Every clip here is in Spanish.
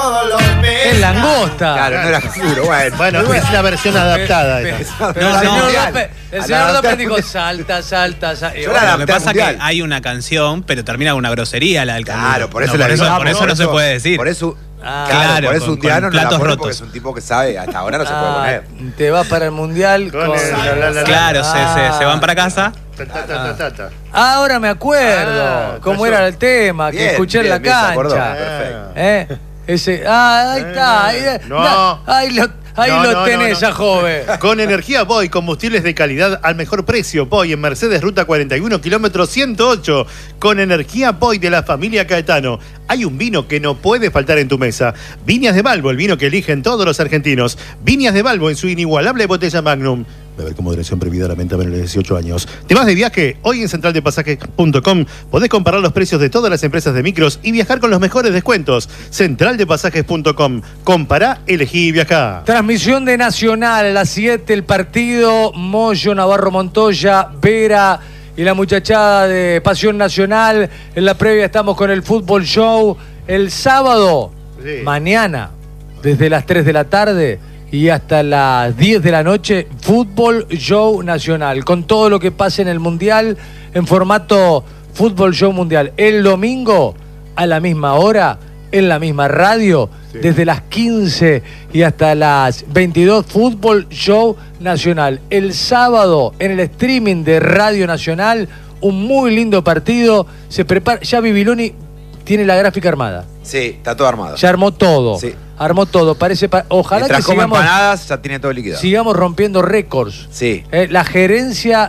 todos los peces. Es langosta. Claro, no era canguro. Bueno, es la versión adaptada. Pero No, el señor mundial. López, el A la señor López adaptar dijo mundial. salta, salta, salta. Y Yo la bueno, Lo que pasa es que mundial. hay una canción, pero termina con una grosería la del canguro. Claro, por eso No, la por eso, dejamos, por eso no se puede decir. Por eso, Ah, claro, por eso con- un tirano con no la platos pone rotos. porque es un tipo que sabe, hasta ahora no se puede poner. te vas para el mundial Con con... el- Claro, se van para casa. Ahora me acuerdo Ah, cómo cayó. era el tema que Bien, escuché bien, en la bien, se acordó. cancha. Perfecto. Ahí está. No. Ahí lo tenés, ya joven. Con energía Boy, combustibles de calidad al mejor precio. Boy en Mercedes, ruta 41, kilómetro 108. Con energía Boy de la familia Caetano. Hay un vino que no puede faltar en tu mesa. Viñas de Balbo, el vino que eligen todos los argentinos. Viñas de Balbo en su inigualable botella Magnum. Beber con moderación, prohibida la venta menores de 18 años. ¿Te vas de viaje? Hoy en centraldepasajes.com podés comparar los precios de todas las empresas de micros y viajar con los mejores descuentos. Centraldepasajes.com. Compará, elegí y viajá. Transmisión de Nacional a las 7, el partido Moyo, Navarro Montoya, Vera y la muchachada de Pasión Nacional. En la previa estamos con el Fútbol Show. El sábado, Sí. mañana, desde las 3 de la tarde y hasta las 10 de la noche, Fútbol Show Nacional, con todo lo que pase en el Mundial en formato Fútbol Show Mundial. El domingo, a la misma hora, en la misma radio, desde las 15 y hasta las 22, Fútbol Show Nacional. El sábado, en el streaming de Radio Nacional, un muy lindo partido. Se prepara, ya Bibiloni tiene la gráfica armada. Sí, está todo armado. Ya armó todo. Sí. Armó todo. Parece ojalá Mientras que como sigamos, empanadas, ya tiene todo liquidado. sigamos rompiendo récords. Sí. La gerencia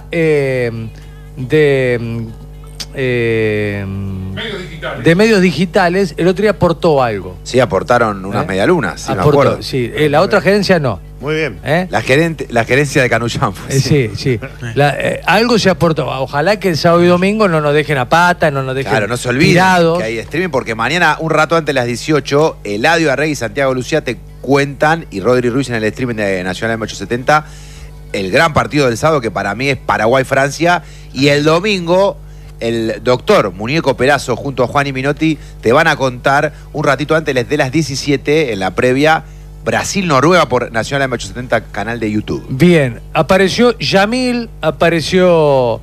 de medios digitales el otro día aportó algo. Sí, aportaron unas medialunas, sí, me Aportó, acuerdo. sí. La otra gerencia no. Muy bien. La gerencia de Canuyán fue. Sí. Algo se aportó. Ojalá que el sábado y domingo no nos dejen a pata, no nos dejen Claro, no se olviden tirados. que hay streaming porque mañana, un rato antes de las 18, Eladio Arrey y Santiago Lucía te cuentan, y Rodri Ruiz en el streaming de Nacional M870, el gran partido del sábado que para mí es Paraguay-Francia, y el domingo el doctor Muñeco Perazo junto a Juan y Minotti te van a contar un ratito antes de las 17 en la previa Brasil-Noruega por Nacional M870 canal de YouTube. Bien, apareció Yamil, apareció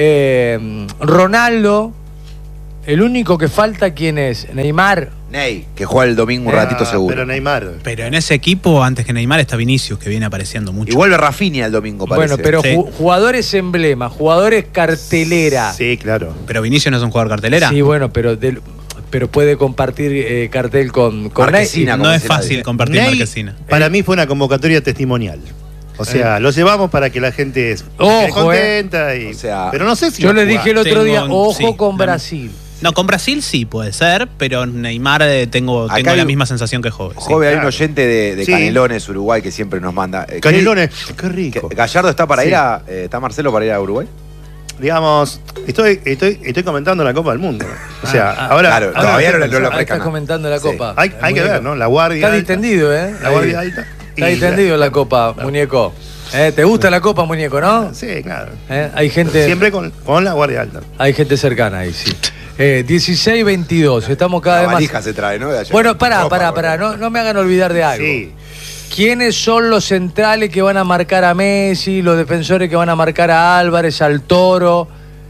Ronaldo. El único que falta, ¿quién es? Neymar. Ney, que juega el domingo un ratito seguro. Pero Neymar. Pero en ese equipo, antes que Neymar, está Vinicius, que viene apareciendo mucho. Y vuelve Rafinha el domingo, parece. Bueno, pero Sí. jugadores emblema, jugadores cartelera. Sí, claro. Pero Vinicius no es un jugador cartelera. Sí, bueno, pero puede compartir cartel con Marquesina, Ney. como No es dice fácil nadie. compartir Ney, Marquesina. para mí fue una convocatoria testimonial. O sea, lo llevamos para que la gente esté Ojo, contenta. Y, O sea, pero no sé si Yo va a le jugar. dije el otro día, Tengo- ojo sí, con la- Brasil. No, con Brasil sí puede ser, pero Neymar tengo Acá hay la un- misma sensación que Jove. sí. Joven, hay un claro. oyente de Sí. Canelones, Uruguay, que siempre nos manda. Canelones, qué rico. ¿Gallardo está para Sí. ir a. ¿Está Marcelo para ir a Uruguay? Digamos, estoy comentando la Copa del Mundo. O sea, ahora. claro, ahora todavía no lo Ahí ofrezcan está nada. comentando la Sí. copa. hay que Muñeco. ver, ¿no? La guardia. Está alta. distendido, ¿eh? La guardia alta. Está Y distendido la copa, muñeco. ¿Te gusta la copa, muñeco, no? Sí, claro. Hay gente. Siempre con la guardia alta. Hay gente cercana ahí, sí. 16-22, estamos cada La vez más. valija se trae, ¿no? De allá. Bueno, pará, Ropa, no me hagan olvidar de algo. Sí. ¿Quiénes son los centrales que van a marcar a Messi, los defensores que van a marcar a Álvarez, al Toro?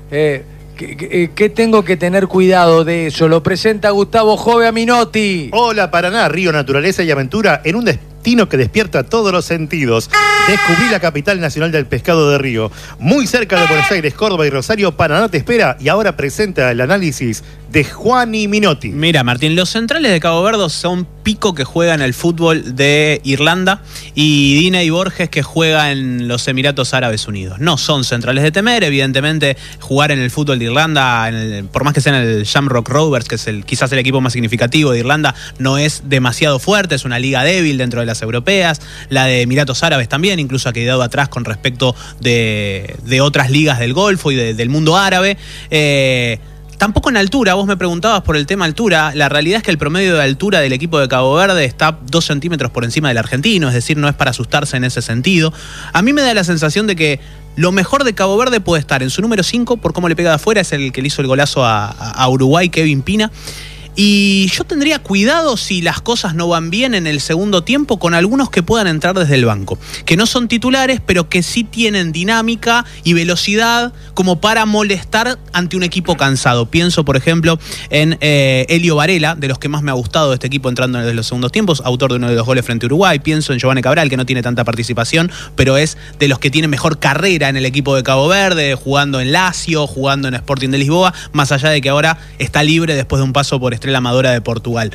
¿Qué tengo que tener cuidado de eso? Lo presenta Gustavo Jove a Minotti. Hola Paraná, Río, Naturaleza y Aventura en un destino que despierta todos los sentidos. Descubrí la capital nacional del pescado de Río. Muy cerca de Buenos Aires, Córdoba y Rosario, Paraná te espera y ahora presenta el análisis de Juan y Minotti. Mira, Martín, los centrales de Cabo Verde son Pico, que juega en el fútbol de Irlanda, y Dina y Borges, que juega en los Emiratos Árabes Unidos. No son centrales de temer, evidentemente jugar en el fútbol de Irlanda, por más que sea en el Shamrock Rovers, que es quizás el equipo más significativo de Irlanda, no es demasiado fuerte, es una liga débil dentro de las europeas. La de Emiratos Árabes también, incluso ha quedado atrás con respecto de otras ligas del Golfo y del mundo árabe. Tampoco en altura, vos me preguntabas por el tema altura. La realidad es que el promedio de altura del equipo de Cabo Verde está 2 centímetros por encima del argentino, es decir, no es para asustarse en ese sentido. A mí me da la sensación de que lo mejor de Cabo Verde puede estar en su número 5, por cómo le pega de afuera, es el que le hizo el golazo a Uruguay, Kevin Pina. Y yo tendría cuidado si las cosas no van bien en el segundo tiempo con algunos que puedan entrar desde el banco, que no son titulares, pero que sí tienen dinámica y velocidad como para molestar ante un equipo cansado. Pienso, por ejemplo, en Elio Varela, de los que más me ha gustado de este equipo entrando desde los segundos tiempos, autor de uno de los goles frente a Uruguay. Pienso en Giovanni Cabral, que no tiene tanta participación, pero es de los que tiene mejor carrera en el equipo de Cabo Verde, jugando en Lazio, jugando en Sporting de Lisboa, más allá de que ahora está libre después de un paso por Estrela Amadora de Portugal.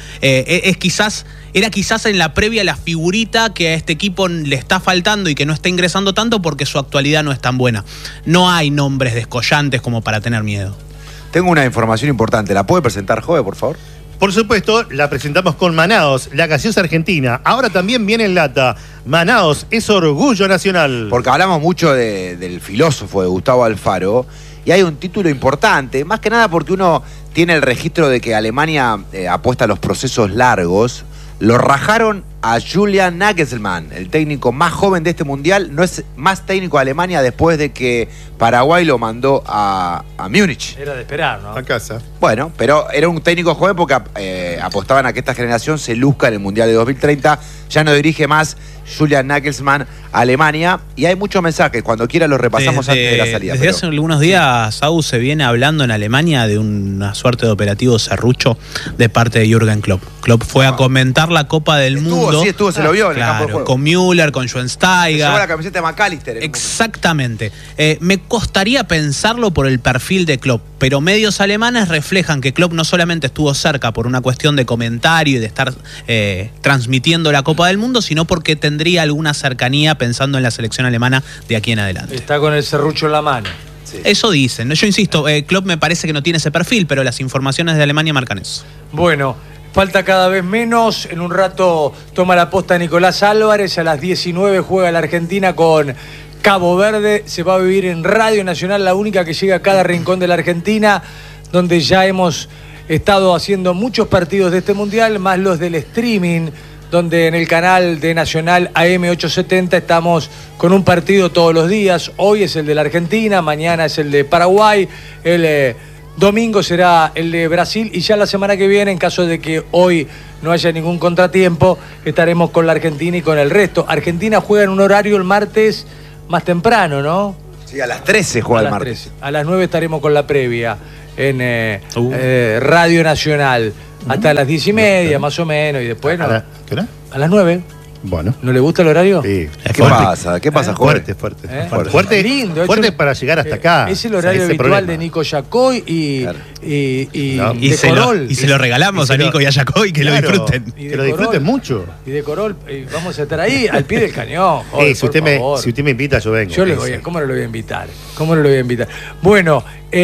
Era quizás en la previa la figurita que a este equipo le está faltando y que no está ingresando tanto porque su actualidad no es tan buena. No hay nombres descollantes como para tener miedo. Tengo una información importante. ¿La puede presentar, Jove, por favor? Por supuesto, la presentamos con Manaos, la gaseosa argentina. Ahora también viene en lata. Manaos es orgullo nacional. Porque hablamos mucho del filósofo de Gustavo Alfaro y hay un título importante, más que nada porque uno tiene el registro de que Alemania apuesta a los procesos largos. Lo rajaron a Julian Nagelsmann, el técnico más joven de este mundial. No es más técnico de Alemania después de que Paraguay lo mandó a Múnich. Era de esperar, ¿no? A casa. Bueno, pero era un técnico joven porque apostaban a que esta generación se luzca en el Mundial de 2030. Ya no dirige más Julian Nagelsmann a Alemania. Y hay muchos mensajes. Cuando quiera los repasamos antes de la salida. Desde hace algunos días, Sau, se viene hablando en Alemania de una suerte de operativo serrucho de parte de Jürgen Klopp. Klopp fue a comentar la Copa del Mundo. Sí, estuvo, se lo vio en el campo de juego. Con Müller, con Schweinsteiger. Llevó la camiseta de McAllister. Exactamente. Me costaría pensarlo por el perfil de Klopp, pero medios alemanes reflejan que Klopp no solamente estuvo cerca por una cuestión de comentario y de estar transmitiendo la Copa del Mundo, sino porque tendría alguna cercanía pensando en la selección alemana de aquí en adelante. Está con el serrucho en la mano. Sí. Eso dicen. Yo insisto, Klopp me parece que no tiene ese perfil, pero las informaciones de Alemania marcan eso. Bueno, falta cada vez menos. En un rato toma la posta Nicolás Álvarez. A las 19 juega la Argentina con Cabo Verde. Se va a vivir en Radio Nacional, la única que llega a cada rincón de la Argentina, donde ya hemos estado haciendo muchos partidos de este mundial, más los del streaming, donde en el canal de Nacional AM870 estamos con un partido todos los días. Hoy es el de la Argentina, mañana es el de Paraguay, el domingo será el de Brasil y ya la semana que viene, en caso de que hoy no haya ningún contratiempo, estaremos con la Argentina y con el resto. Argentina juega en un horario el martes más temprano, ¿no? Sí, a las 13 juega el martes. 13. A las 9 estaremos con la previa en Radio Nacional. Hasta las 10:30, más o menos, y después no. ¿Qué hora? A las 9. Bueno. ¿No le gusta el horario? Sí. ¿Qué pasa? ¿Qué pasa, Jorge? Fuerte. Fuerte. Lindo, fuerte para llegar hasta acá. Es el horario habitual de Nico Yacoy y se lo regalamos a Nico y a Yacoy, que lo disfruten. Que lo disfruten mucho. Y de Corol, vamos a estar ahí al pie del cañón. Joder, si usted me invita, yo vengo. ¿Cómo no lo voy a invitar? Bueno,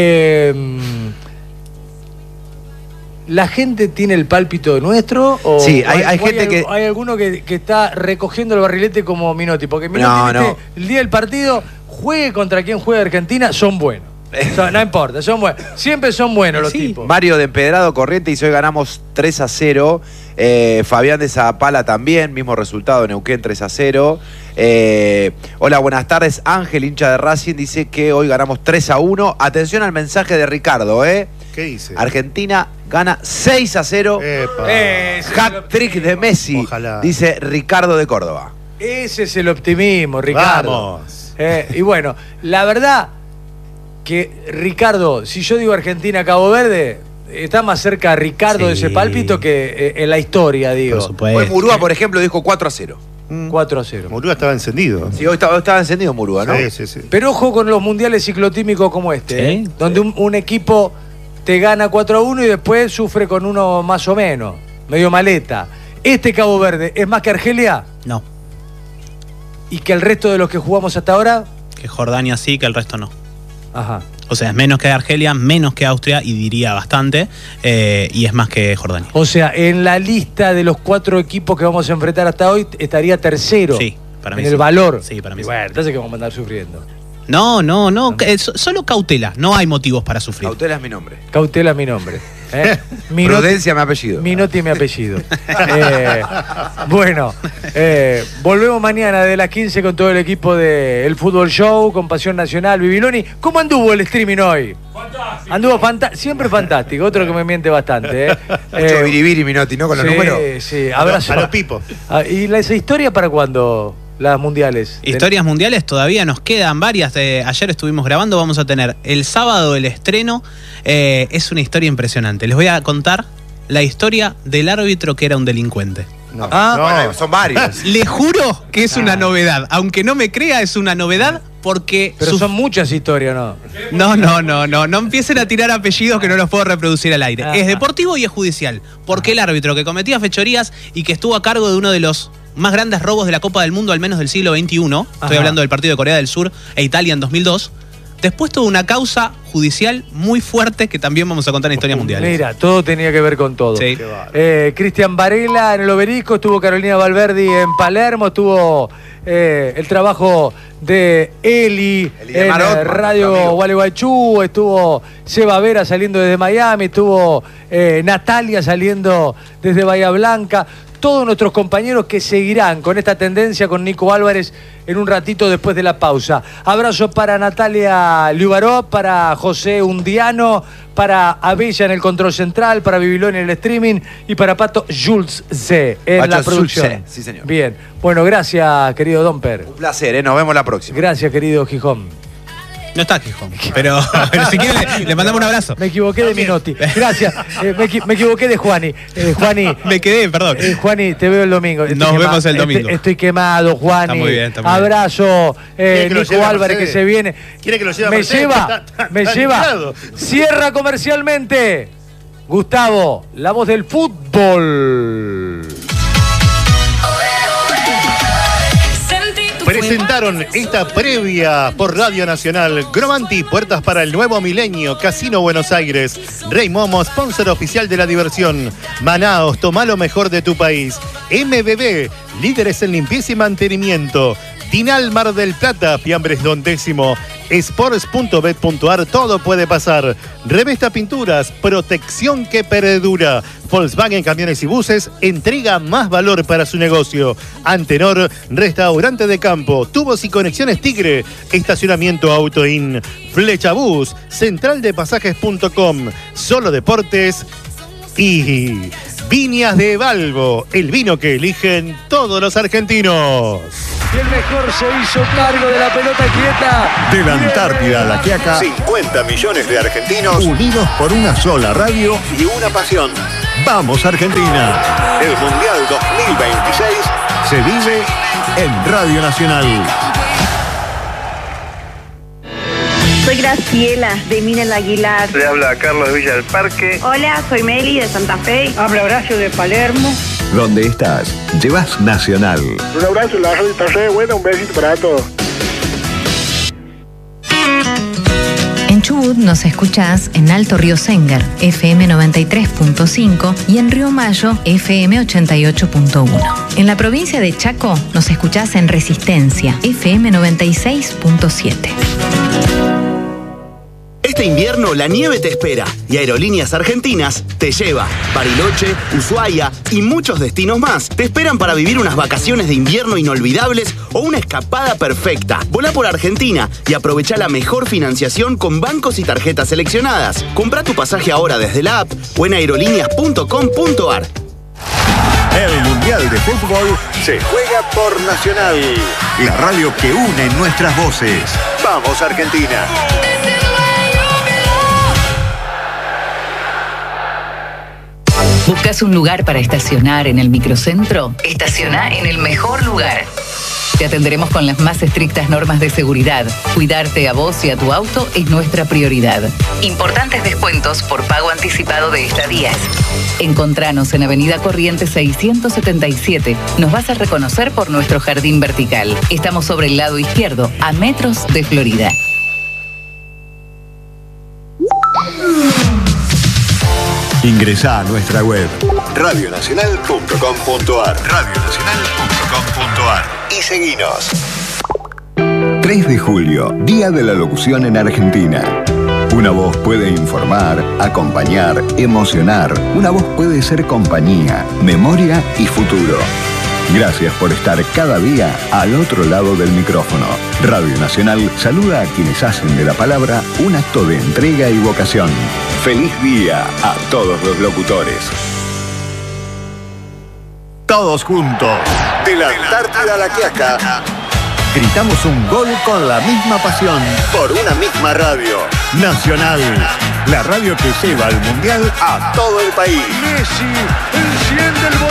¿la gente tiene el pálpito nuestro? ¿O sí, hay gente que... Hay alguno que está recogiendo el barrilete como Minotti, porque Minotti el día del partido, juegue contra quien juegue Argentina, son buenos. No importa, son buenos. Siempre son buenos los tipos. Mario de Empedrado Corrientes dice: hoy ganamos 3-0. Fabián de Zapala también, mismo resultado, Neuquén 3-0. Hola, buenas tardes. Ángel, hincha de Racing, dice que hoy ganamos 3-1. Atención al mensaje de Ricardo, ¿Qué dice? Argentina gana 6-0. Hat-trick de Messi. Ojalá. Dice Ricardo de Córdoba. Ese es el optimismo, Ricardo. Vamos. Y bueno, la verdad que Ricardo, si yo digo Argentina-Cabo Verde, está más cerca a Ricardo de ese pálpito que en la historia, digo. Por supuesto. Hoy Murúa, por ejemplo, dijo 4-0. 4-0. Murúa estaba encendido. Sí, hoy estaba encendido Murúa, ¿no? Sí. Pero ojo con los mundiales ciclotímicos como este, ¿Sí? donde un equipo te gana 4-1 y después sufre con uno más o menos, medio maleta. ¿Este Cabo Verde es más que Argelia? No. ¿Y que el resto de los que jugamos hasta ahora? Que Jordania sí, que el resto no. Ajá. O sea, es menos que Argelia, menos que Austria, y diría bastante, y es más que Jordania. O sea, en la lista de los 4 equipos que vamos a enfrentar hasta hoy, estaría tercero. Sí, para mí en sí. el valor. Sí, para mí sí. Bueno, entonces que vamos a andar sufriendo. No, solo cautela, no hay motivos para sufrir. Cautela es mi nombre. Cautela es mi nombre. Prudencia mi apellido. Minotti es mi apellido. Bueno, Volvemos mañana de las 15 con todo el equipo del Fútbol Show, con Pasión Nacional, Bibiloni. ¿Cómo anduvo el streaming hoy? Fantástico. Anduvo siempre fantástico, otro que me miente bastante. Mucho biribiri, Minotti, ¿no? Con los números. Sí, abrazo. A los pipos. ¿Y esa historia para cuándo? Las mundiales. Historias mundiales todavía nos quedan varias. Ayer estuvimos grabando, vamos a tener el sábado el estreno. Es una historia impresionante. Les voy a contar la historia del árbitro que era un delincuente. No, bueno, son varios. Le juro que es una novedad. Aunque no me crea, es una novedad porque... Pero son muchas historias, ¿no? No empiecen a tirar apellidos que no los puedo reproducir al aire. Es deportivo y es judicial. Porque el árbitro que cometía fechorías y que estuvo a cargo de uno de los más grandes robos de la Copa del Mundo, al menos del siglo XXI, estoy hablando del partido de Corea del Sur e Italia en 2002, después tuvo una causa judicial muy fuerte que también vamos a contar en Historias Mundiales. Mira, todo tenía que ver con todo. Sí. Cristian Varela en el Obelisco, estuvo Carolina Valverdi en Palermo, estuvo el trabajo de Eli en Radio Gualeguaychú, estuvo Seba Vera saliendo desde Miami, estuvo Natalia saliendo desde Bahía Blanca. Todos nuestros compañeros que seguirán con esta tendencia con Nico Álvarez en un ratito después de la pausa. Abrazo para Natalia Liubaró, para José Undiano, para Abella en el control central, para Bibilón en el streaming y para Pato Jules C en Pato la producción. Jules C, sí, señor. Bien. Bueno, gracias, querido Domper. Un placer, nos vemos la próxima. Gracias, querido Gijón. No está Gijón, pero si quiere le mandamos un abrazo. Me equivoqué de Minotti. Gracias. Me equivoqué de Juani. Juani. Me quedé, perdón. Juani, te veo el domingo. Nos vemos el domingo. Estoy quemado, Juani. Está muy bien, está muy bien. Abrazo, Nico Álvarez que se viene. ¿Quiere que lo lleve a Me Mercedes? lleva. Está Cierra comercialmente. Gustavo, la voz del fútbol. Presentaron esta previa por Radio Nacional. Gromanti, puertas para el nuevo milenio. Casino Buenos Aires. Rey Momo, sponsor oficial de la diversión. Manaos, toma lo mejor de tu país. MBB, líderes en limpieza y mantenimiento. Tinal Mar del Plata, Fiambres Don Décimo. Sports.bet.ar, todo puede pasar. Revesta Pinturas, protección que perdura. Volkswagen Camiones y Buses, entrega más valor para su negocio. Antenor, restaurante de campo. Tubos y conexiones Tigre. Estacionamiento Autoin. Flecha Bus, centraldepasajes.com. Solo Deportes y Viñas de Valvo, el vino que eligen todos los argentinos. Y el mejor se hizo cargo de la pelota quieta. De la Antártida a la Quiaca, 50 millones de argentinos unidos por una sola radio. y una pasión. ¡Vamos, Argentina! El Mundial 2026 Se vive en Radio Nacional. Soy Graciela, de Minel Aguilar. Le habla Carlos de Villa del Parque. Hola, soy Meli, de Santa Fe. Habla Horacio, de Palermo. Donde estás, llevas Nacional. Un abrazo, la radio está re buena, un besito para todos. En Chubut nos escuchás en Alto Río Sengar, FM 93.5 y en Río Mayo, FM 88.1. En la provincia de Chaco nos escuchás en Resistencia, FM 96.7. Este invierno la nieve te espera y Aerolíneas Argentinas te lleva. Bariloche, Ushuaia y muchos destinos más te esperan para vivir unas vacaciones de invierno inolvidables o una escapada perfecta. Volá por Argentina y aprovecha la mejor financiación con bancos y tarjetas seleccionadas. Comprá tu pasaje ahora desde la app o en aerolíneas.com.ar. El Mundial de Fútbol se juega por Nacional. La radio que une nuestras voces. ¡Vamos, Argentina! ¿Buscas un lugar para estacionar en el microcentro? Estaciona en el mejor lugar. Te atenderemos con las más estrictas normas de seguridad. Cuidarte a vos y a tu auto es nuestra prioridad. Importantes descuentos por pago anticipado de estadías. Encontranos en Avenida Corrientes 677. Nos vas a reconocer por nuestro jardín vertical. Estamos sobre el lado izquierdo, a metros de Florida. Ingresá a nuestra web radionacional.com.ar y seguinos. 3 de julio, Día de la Locución en Argentina. Una voz puede informar, acompañar, emocionar. Una voz puede ser compañía, memoria y futuro. Gracias por estar cada día al otro lado del micrófono. Radio Nacional saluda a quienes hacen de la palabra un acto de entrega y vocación. Feliz día a todos los locutores. Todos juntos. De la Antártida a la Quiaca. Gritamos un gol con la misma pasión. Por una misma radio. Nacional, la radio que lleva al Mundial a Todo el país. Messi, enciende el